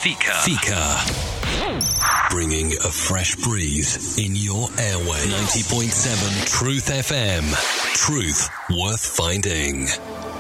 Fika. Bringing a fresh breeze in your airway. 90.7 Truth FM. Truth worth finding.